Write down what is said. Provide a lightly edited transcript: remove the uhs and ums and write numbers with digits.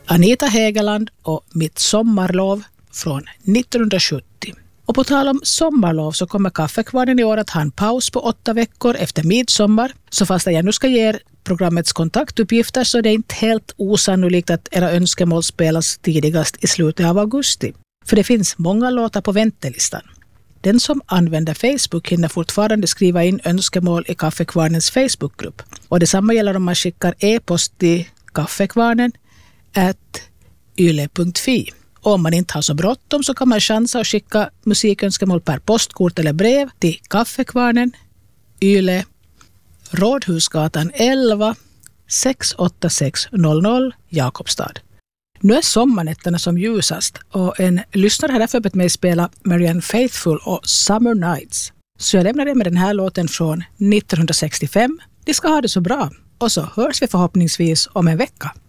Anita Hegeland och Mitt sommarlov från 1970. Och på tal om sommarlov så kommer Kaffekvarnen i år att ha en paus på 8 veckor efter midsommar. Så fast jag nu ska ge er programmets kontaktuppgifter så är det inte helt osannolikt att era önskemål spelas tidigast i slutet av augusti. För det finns många låtar på väntelistan. Den som använder Facebook hinner fortfarande skriva in önskemål i Kaffekvarnens Facebookgrupp. Och detsamma gäller om man skickar e-post till kaffekvarnen@yle.fi. Och om man inte har så bråttom så kan man chansa att skicka musikönskemål per postkort eller brev till Kaffekvarnen, Yle, Rådhusgatan 11, 68600, Jakobstad. Nu är sommarnätterna som ljusast och en lyssnare har därför bett mig spela Marianne Faithfull och Summer Nights. Så jag lämnar det med den här låten från 1965. Ni ska ha det så bra och så hörs vi förhoppningsvis om en vecka.